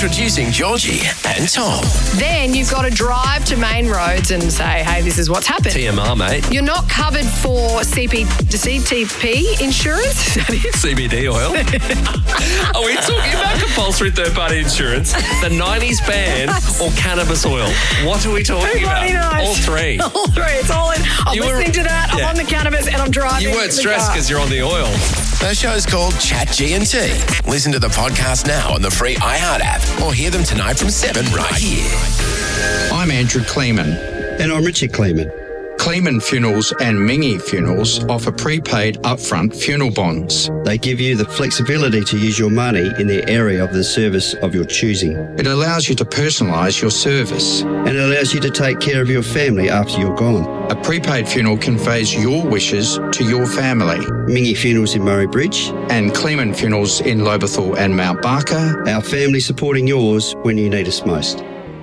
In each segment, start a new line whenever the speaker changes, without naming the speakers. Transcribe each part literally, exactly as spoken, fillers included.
Introducing Georgie and Tom.
Then you've got to drive to Main Roads and say, hey, this is what's happened.
T M R, mate.
You're not covered for C P, C T P insurance? Is that it?
C B D oil. Are we talking about compulsory third-party insurance, the nineties ban, or cannabis oil? What are we talking about?
Knows.
All three.
All three. It's all in. I'm
You
listening
were-
to that.
yeah.
I'm on the cannabis and I'm driving.
You weren't stressed because you're on the oil. The show's called Chat G and T. Listen to the podcast now on the free iHeart app or hear them tonight from seven right here.
I'm Andrew Kleeman.
And I'm Richard Kleeman.
Kleeman Funerals and Mingy Funerals offer prepaid upfront funeral bonds.
They give you the flexibility to use your money in the area of the service of your choosing.
It allows you to personalise your service.
And it allows you to take care of your family after you're gone.
A prepaid funeral conveys your wishes to your family.
Mingy Funerals in Murray Bridge.
And Kleeman Funerals in Lobethal and Mount Barker.
Our family supporting yours when you need us most.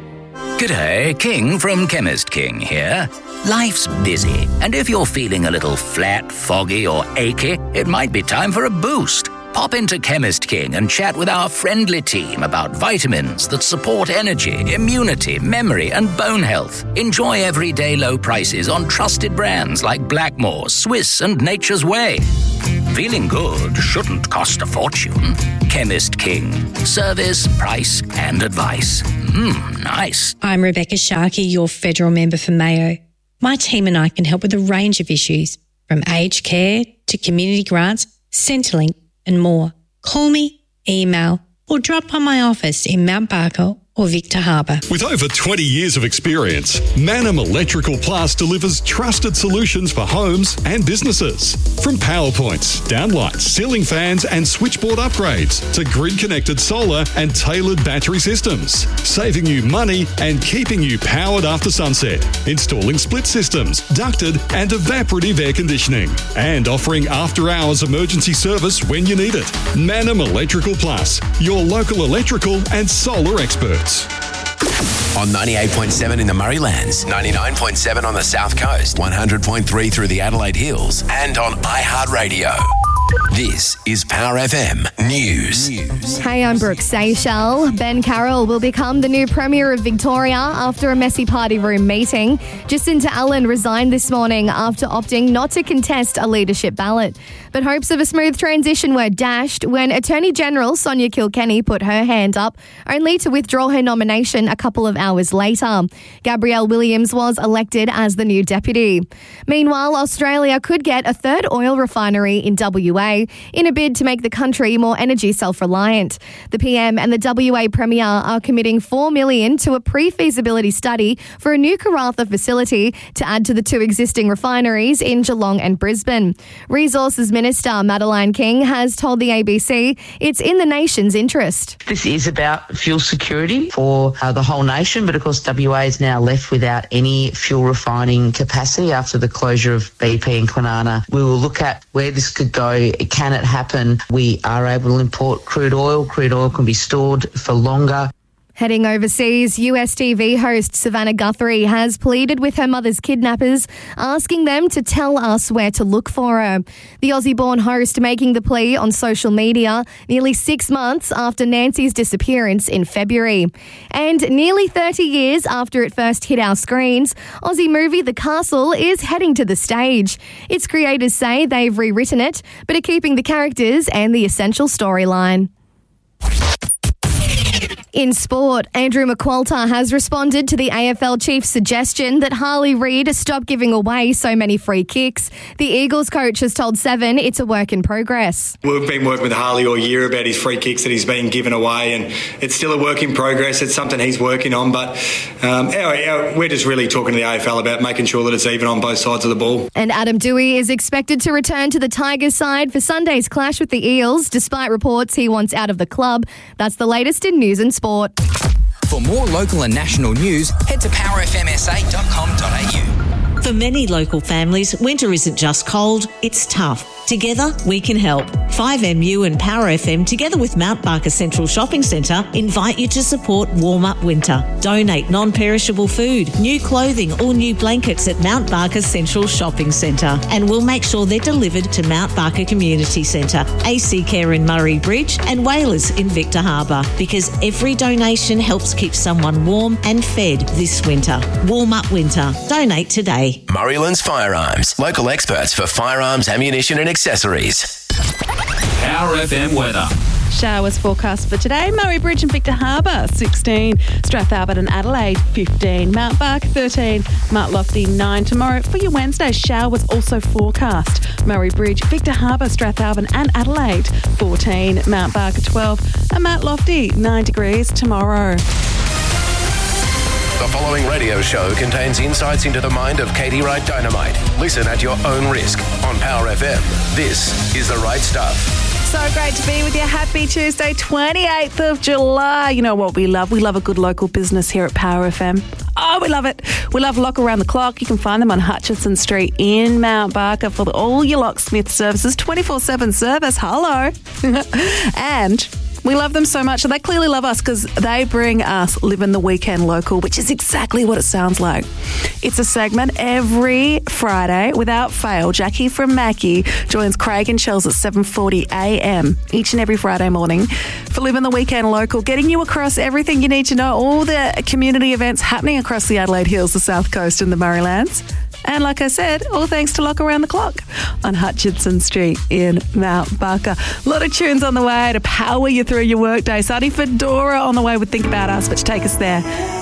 G'day, King from Chemist King here. Life's busy, and if you're feeling a little flat, foggy or achy, it might be time for a boost. Pop into Chemist King and chat with our friendly team about vitamins that support energy, immunity, memory and bone health. Enjoy everyday low prices on trusted brands like Blackmore, Swiss and Nature's Way. Feeling good shouldn't cost a fortune. Chemist King. Service, price and advice. Mmm, nice.
I'm Rebecca Sharkey, your federal member for Mayo. My team and I can help with a range of issues, from aged care to community grants, Centrelink and more. Call me, email or drop by my office in Mount Barker or Victor Harbour.
With over twenty years of experience, Manum Electrical Plus delivers trusted solutions for homes and businesses. From power points, downlights, ceiling fans and switchboard upgrades to grid-connected solar and tailored battery systems, saving you money and keeping you powered after sunset. Installing split systems, ducted and evaporative air conditioning, and offering after-hours emergency service when you need it. Manum Electrical Plus, your local electrical and solar experts.
On ninety-eight point seven in the Murraylands, ninety-nine point seven on the South Coast, one hundred point three through the Adelaide Hills, and on iHeartRadio. This is Power F M News.
Hey, I'm Brooke Seychelles. Ben Carroll will become the new Premier of Victoria after a messy party room meeting. Jacinta Allen resigned this morning after opting not to contest a leadership ballot. But hopes of a smooth transition were dashed when Attorney General Sonia Kilkenny put her hand up, only to withdraw her nomination a couple of hours later. Gabrielle Williams was elected as the new deputy. Meanwhile, Australia could get a third oil refinery in W A in a bid to make the country more energy self-reliant. The P M and the W A Premier are committing four million dollars to a pre-feasibility study for a new Karratha facility to add to the two existing refineries in Geelong and Brisbane. Resources Minister Madeleine King has told the A B C it's in the nation's interest.
This is about fuel security for uh, the whole nation, but of course W A is now left without any fuel refining capacity after the closure of B P and Kwinana. We will look at where this could go. Can it happen? We are able to import crude oil. Crude oil can be stored for longer.
Heading overseas, U S T V host Savannah Guthrie has pleaded with her mother's kidnappers, asking them to tell us where to look for her. The Aussie-born host making the plea on social media nearly six months after Nancy's disappearance in February. And nearly thirty years after it first hit our screens, Aussie movie The Castle is heading to the stage. Its creators say they've rewritten it, but are keeping the characters and the essential storyline. In sport, Andrew McQualter has responded to the A F L chief's suggestion that Harley Reid stop giving away so many free kicks. The Eagles coach has told Seven it's a work in progress.
We've been working with Harley all year about his free kicks that he's been given away, and it's still a work in progress. It's something he's working on, but um, our, our, we're just really talking to the A F L about making sure that it's even on both sides of the ball.
And Adam Dewey is expected to return to the Tigers side for Sunday's clash with the Eels, despite reports he wants out of the club. That's the latest in news and sport.
For more local and national news, head to power f m s a dot com dot a u.
For many local families, winter isn't just cold, it's tough. Together, we can help. five M U and Power F M, together with Mount Barker Central Shopping Centre, invite you to support Warm Up Winter. Donate non-perishable food, new clothing or new blankets at Mount Barker Central Shopping Centre. And we'll make sure they're delivered to Mount Barker Community Centre, A C Care in Murray Bridge and Whalers in Victor Harbour. Because every donation helps keep someone warm and fed this winter. Warm Up Winter. Donate today.
Murraylands Firearms. Local experts for firearms, ammunition and accessories.
Power F M weather.
Showers forecast for today. Murray Bridge and Victor Harbour, sixteen. Strathalbert and Adelaide, fifteen. Mount Barker, thirteen. Mount Lofty, nine. Tomorrow for your Wednesday, showers also forecast. Murray Bridge, Victor Harbour, Strathalbert and Adelaide, fourteen. Mount Barker, twelve. And Mount Lofty, nine degrees tomorrow.
The following radio show contains insights into the mind of Katie Wright Dynamite. Listen at your own risk on Power F M. This is The Right Stuff.
So great to be with you. Happy Tuesday, twenty-eighth of July. You know what we love? We love a good local business here at Power F M. Oh, we love it. We love Lock Around the Clock. You can find them on Hutchinson Street in Mount Barker for the, all your locksmith services, twenty-four seven service. Hello. And we love them so much. And they clearly love us because they bring us Living the Weekend Local, which is exactly what it sounds like. It's a segment every Friday without fail. Jackie from Mackie joins Craig and Chels at seven forty a m each and every Friday morning for Living the Weekend Local, getting you across everything you need to know, all the community events happening across the Adelaide Hills, the South Coast and the Murraylands. And like I said, all thanks to Lock Around the Clock on Hutchinson Street in Mount Barker. A lot of tunes on the way to power you through your workday. Sonny Fedora on the way with Think About Us, which take us there.